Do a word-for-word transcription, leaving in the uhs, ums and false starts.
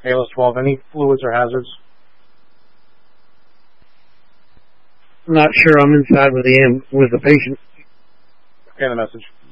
A L S twelve, any fluids or hazards? I'm not sure. I'm inside with the with the patient. Okay, the message.